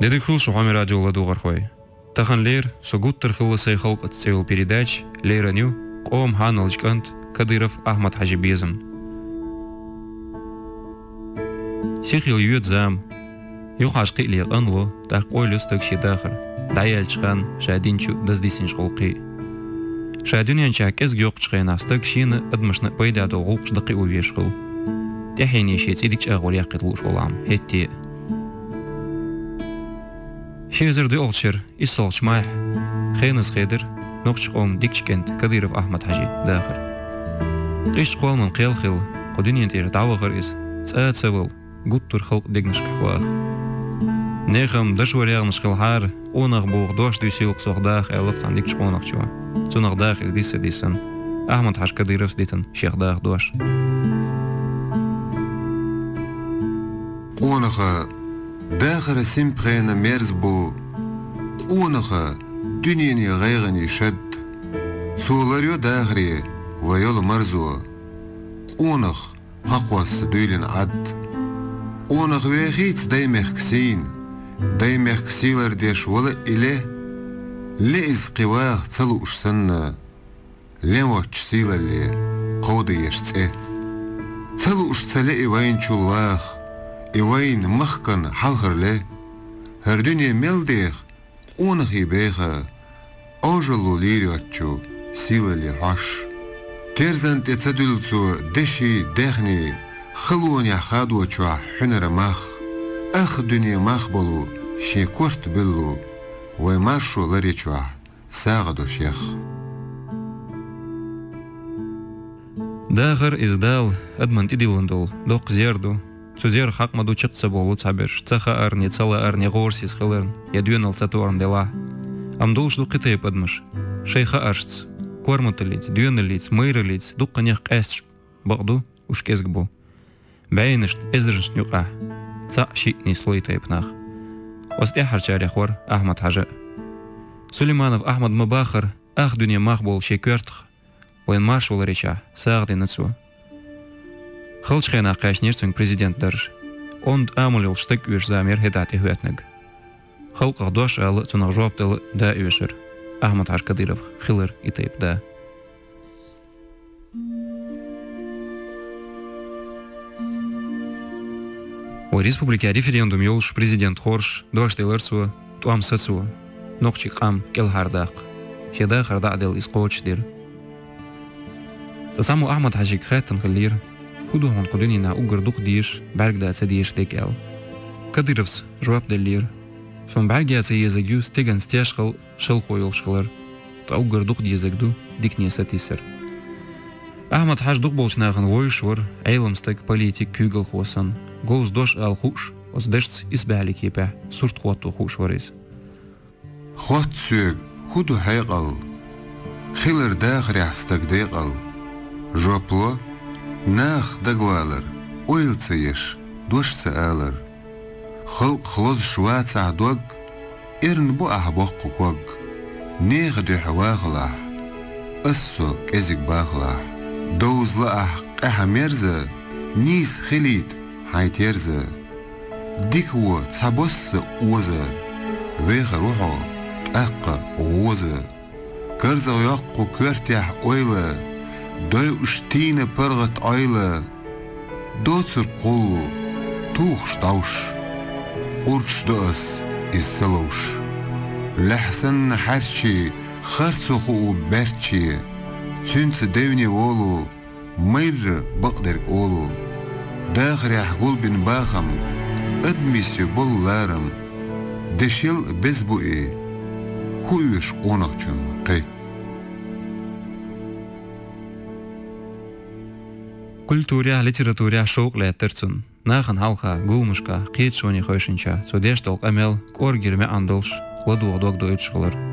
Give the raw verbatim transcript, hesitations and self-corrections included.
Дедек хул шухами радио ладугар хой. Тахан лер согуттер хылысай халк отцейл передач лераню Қом ханалчкант Кадыров Ахмад Хажибезм. Сихил юет зам. Юхаш қили қанло тақ ойлыс тәкші дақыр. Дайалчхан шадинчу даздисинч қолқи. Шадинянча кез геоқ чқайын астық шины адмышны пайда долғылқ ждақи увешқыл. Тәхейне шет идікч ағыр яқитлу шолам. Хетти. Шезерді олчыр, исолч май. Хейныз хедір. Нокчқом дикчкент Кадыров Ахмад Хажи дақыр. Қиш қолмын қиыл-қиыл. Қодинентер дауығыр із. Цәцәвіл. Гуттур хылқ дегнішқуақ. Нехам дашваряғнышқыл хар. Онақ бұғы дош дүйсейлік соғдақ әліқтан дикч қонақ чуа. Сонақдақ із дисы дейсін. Ахмад Хаж Кадыров дейтін шеқдақ дош. Оныға дақыры симпғайны мерз бұ. Оныға Дünýeni gaýgyny şad, suwlary dagry, wayol marzu. Onuq haqwasy döýlen ad. Onuq wehit daýmek ksin, daýmek ksiler deş wala ile, le iz qiwaq tsalu ushsanna, lemwach silali, qawdy yeshce. Tsalu ushtsale iwayn chulwaq, iwayn mahkan halgırle, her dünýe meldeg, onuq ibeyga, Ожелу лирячу, силали хаш. Терзант эцадулцу деши дехни, хлуня хадуачу хунера мах. Ах дунья мах болу, ши корт биллу, вай маршу ларичу, сагаду шех. Дагар издал, адман идиландул, док зерду. Сузер хакмаду чыкса болу цабеш, цаха арни, цала арни горсис хылырн, ядуенал цатуарн дела. Амдул жду қитай падмыш. Шейха ашц. Корматалиц, дюналиц, мейралиц, дукканях қайсш. Бағду ушкезг бу. Бәйнішт, эзріншт нюқа. Ца шитни слой тайпнах. Осте харчарях вар Ахмад Хажа. Сулейманов Ахмад Мабахар, ах дүния мах бол шеквертх. Вайн марш ол реча, сағды нацу. Хылчхайна қайшнерцунг президент дарж. Онд амулил штык үш замер хедати хуятныг. Халқақ дош алы тұнақ жауаптылы да өшір. Ахмад Хаж Кадыров хилыр итайып да. Ой республика референдум елш президент хорш доштайларсуа туамсасуа. Ноқчи қам кел хардақ. Шеда харда адел изқоочдир. Тасаму Ахмад Хажи қайтын хилир. Худуған қудынина угырдуқ дейш, бәргда сәдейш дек әл. Кадыровс жауап делир. Son belgesi yezegü stegen styaşqal şıl qoyulşqalar. Taugar duq yezegdu dikne satisir. Ahmad Haj duq bolçnağın voyuşur, eylemstek politik kügel xosan. Goz doş al xuş, os deşts isbali kepe, surt xotu xuş variz. Xot sög, hudu hayqal. Xilır dağır yastak deyqal. Joplo, nağ dagvalar, oyılca yeş, doşca ağlar. خلق خلص شوات سعدوج إرن بقى بوق قوج نيغدو حواغلا أسو كزيك باغلا دوز لأح قها ميرزا نيس خليد حيتيرزا ديكو تسابوس وزا ويغ روحو تأقا وزا كرزا يقو كورتيح اويلا دوي اشتين برغت اويلا دوتسر قولو توخش دوش Урч дос из салуш. Лахсан харчи, харцуху берчи. Цюнц дэвни волу, мейр багдерк олу. Дагрях гулбин бахам, адмисю болларам. Дешил безбуи, хуюш онахчун кай. Культуря, литературя шоуқле терцун. Нахын халха, гулмышка, қиет шони хойшынча, содеш толқ әмел, кор герме андылш, ладуға док дойчықлар.